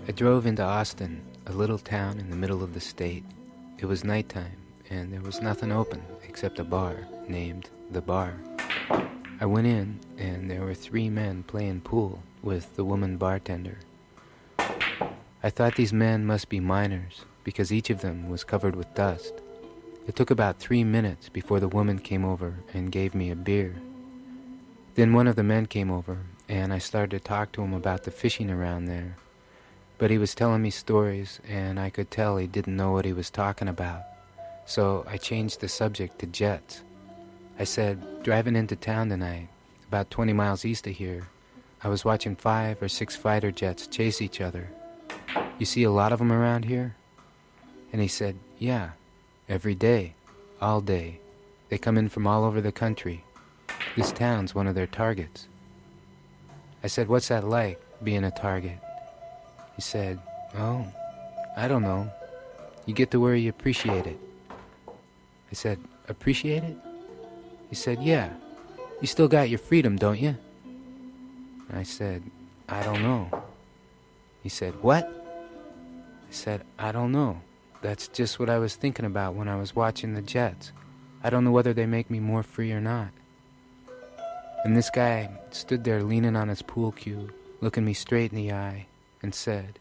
I drove into Austin, a little town in the middle of the state. It was nighttime, and there was nothing open except a bar named The Bar. I went in, and there were 3 men playing pool with the woman bartender. I thought these men must be miners, because each of them was covered with dust. It took about 3 minutes before the woman came over and gave me a beer. Then one of the men came over, and I started to talk to him about the fishing around there. But he was telling me stories, and I could tell he didn't know what he was talking about. So I changed the subject to jets. I said, driving into town tonight, about 20 miles east of here, I was watching 5 or 6 fighter jets chase each other. You see a lot of them around here? And he said, yeah, every day, all day. They come in from all over the country. This town's one of their targets. I said, what's that like, being a target? He said, oh, I don't know. You get to where you appreciate it. I said, appreciate it? He said, yeah. You still got your freedom, don't you? I said, I don't know. He said, what? I said, I don't know. That's just what I was thinking about when I was watching the jets. I don't know whether they make me more free or not. And this guy stood there leaning on his pool cue, looking me straight in the eye, and said,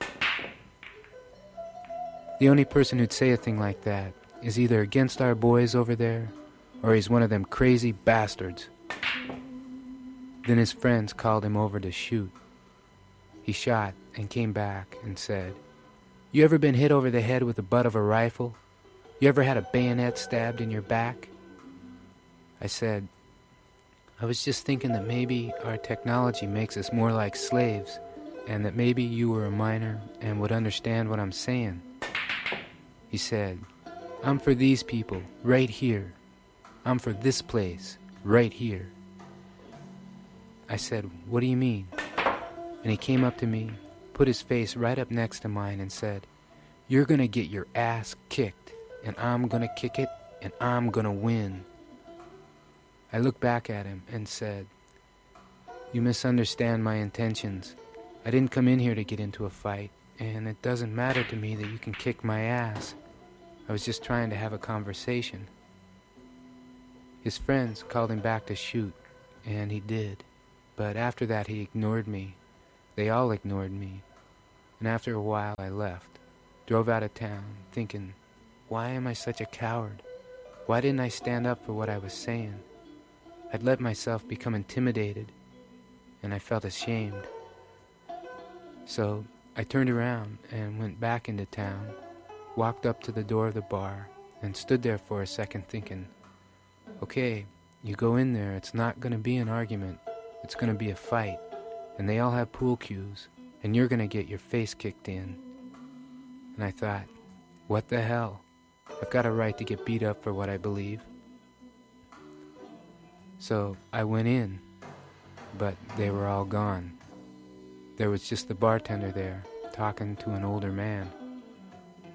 the only person who'd say a thing like that is either against our boys over there, or he's one of them crazy bastards. Then his friends called him over to shoot. He shot and came back and said, you ever been hit over the head with the butt of a rifle? You ever had a bayonet stabbed in your back? I said, I was just thinking that maybe our technology makes us more like slaves, and that maybe you were a miner and would understand what I'm saying. He said, I'm for these people, right here. I'm for this place, right here. I said, what do you mean? And he came up to me, put his face right up next to mine and said, you're gonna get your ass kicked, and I'm gonna kick it, and I'm gonna win. I looked back at him and said, you misunderstand my intentions. I didn't come in here to get into a fight, and it doesn't matter to me that you can kick my ass. I was just trying to have a conversation. His friends called him back to shoot, and he did. But after that he ignored me. They all ignored me. And after a while I left, drove out of town, thinking, why am I such a coward? Why didn't I stand up for what I was saying? I'd let myself become intimidated, and I felt ashamed. So I turned around and went back into town, walked up to the door of the bar, and stood there for a second thinking, okay, you go in there, it's not going to be an argument, it's going to be a fight, and they all have pool cues, and you're going to get your face kicked in. And I thought, what the hell? I've got a right to get beat up for what I believe. So I went in, but they were all gone. There was just the bartender there, talking to an older man.